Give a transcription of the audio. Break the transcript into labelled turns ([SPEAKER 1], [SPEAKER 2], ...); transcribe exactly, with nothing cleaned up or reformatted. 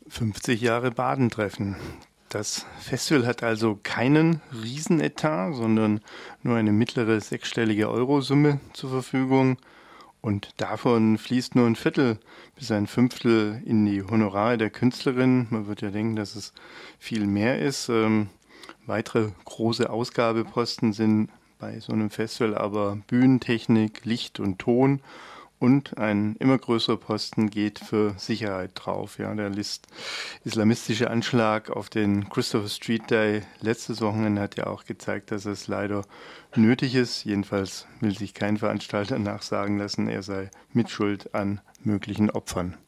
[SPEAKER 1] fünfzig Jahre Badentreffen. Das Festival hat also keinen Riesenetat, sondern nur eine mittlere sechsstellige Eurosumme zur Verfügung. Und davon fließt nur ein Viertel bis ein Fünftel in die Honorare der Künstlerin. Man wird ja denken, dass es viel mehr ist. Ähm, weitere große Ausgabeposten sind bei so einem Festival aber Bühnentechnik, Licht und Ton. Und ein immer größerer Posten geht für Sicherheit drauf. Ja, der List islamistische Anschlag auf den Christopher Street Day letztes Wochenende hat ja auch gezeigt, dass es leider nötig ist. Jedenfalls will sich kein Veranstalter nachsagen lassen, er sei mitschuld an möglichen Opfern.